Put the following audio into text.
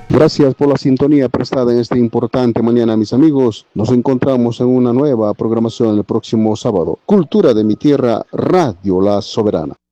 Gracias por la sintonía prestada en esta importante mañana, mis amigos. Nos encontramos en una nueva programación el próximo sábado. Cultura de mi tierra, Radio La Soberana.